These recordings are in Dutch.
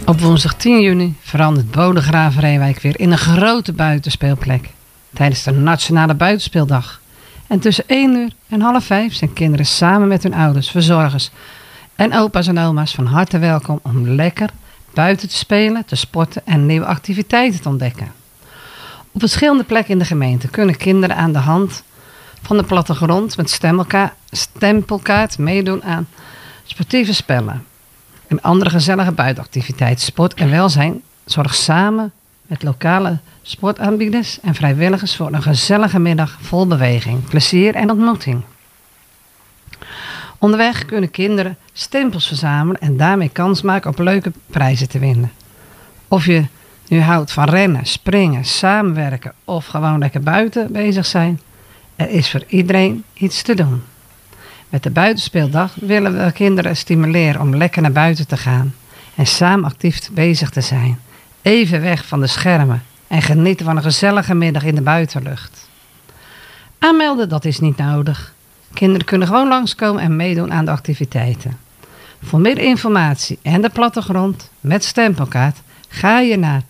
Op woensdag 10 juni verandert Bodegraven-Reewijk weer in een grote buitenspeelplek tijdens de Nationale Buitenspeeldag. En tussen 1 uur en half 5 zijn kinderen samen met hun ouders, verzorgers en opa's en oma's van harte welkom om lekker buiten te spelen, te sporten en nieuwe activiteiten te ontdekken. Op verschillende plekken in de gemeente kunnen kinderen aan de hand van de plattegrond met stempelkaart meedoen aan sportieve spellen en andere gezellige buitenactiviteiten. Sport en welzijn zorgt samen met lokale sportaanbieders en vrijwilligers voor een gezellige middag vol beweging, plezier en ontmoeting. Onderweg kunnen kinderen stempels verzamelen en daarmee kans maken op leuke prijzen te winnen. Of je nu houdt van rennen, springen, samenwerken of gewoon lekker buiten bezig zijn, er is voor iedereen iets te doen. Met de buitenspeeldag willen we kinderen stimuleren om lekker naar buiten te gaan en samen actief bezig te zijn. Even weg van de schermen en genieten van een gezellige middag in de buitenlucht. Aanmelden, dat is niet nodig. Kinderen kunnen gewoon langskomen en meedoen aan de activiteiten. Voor meer informatie en de plattegrond met stempelkaart ga je naar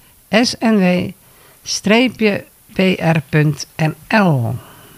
snw-pr.nl.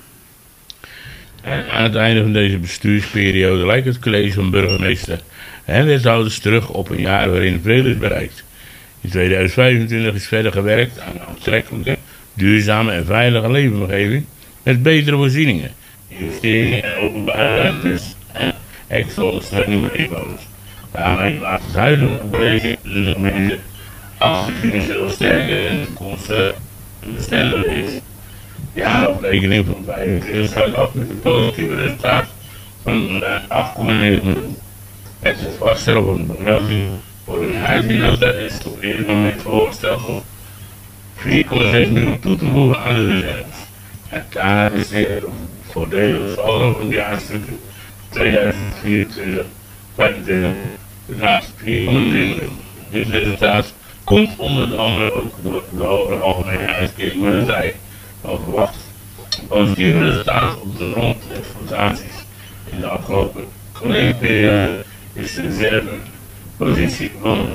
En aan het einde van deze bestuursperiode lijkt het college van burgemeester en wethouders terug op een jaar waarin veel is bereikt. In 2025 is verder gewerkt aan een aantrekkelijke, duurzame en veilige leefomgeving met betere voorzieningen, investeringen in openbare ruimtes en extra ondersteuning voor inwoners. Daarmee laat het huidige college de gemeente als financieel sterker en toekomstbestendig is. De jaarrekening van 25 sluit af met een positieve resultaat van 8,9 miljoen. Het is vaststellen van de begroting voor een huisdienst is op dit moment voorgesteld om 4,6 miljoen toe te voegen aan de reserves. Het daar is het voordelig saldo van de jaarstukken 2024, 2025 bedraagt 4,3 miljoen. Dit resultaat komt onder andere ook door de hogere algemene uitkering met een zij. Al verwacht positieve resultaten op de rondexploitaties in de afgelopen collegeperiode is de reservepositie van